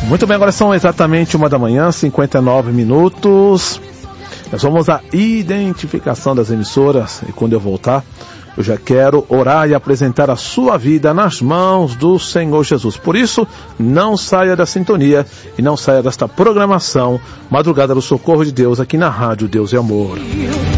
Muito bem, agora são exatamente 1h, 59 minutos. Nós vamos à identificação das emissoras e quando eu voltar, eu já quero orar e apresentar a sua vida nas mãos do Senhor Jesus. Por isso, não saia da sintonia e não saia desta programação Madrugada do Socorro de Deus aqui na Rádio Deus e Amor.